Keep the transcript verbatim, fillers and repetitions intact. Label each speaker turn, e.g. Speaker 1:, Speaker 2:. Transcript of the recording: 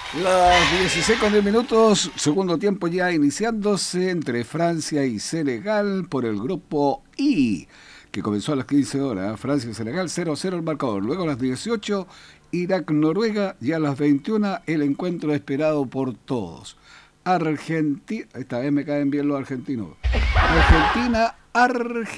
Speaker 1: Las dieciséis con diez minutos, segundo tiempo ya iniciándose entre Francia y Senegal por el grupo I, que comenzó a las quince horas. Francia y Senegal cero a cero el marcador. Luego a las dieciocho, Irak-Noruega, y a las veintiuna el encuentro esperado por todos. Argentina, esta vez me caen bien los argentinos. Argentina, Argentina.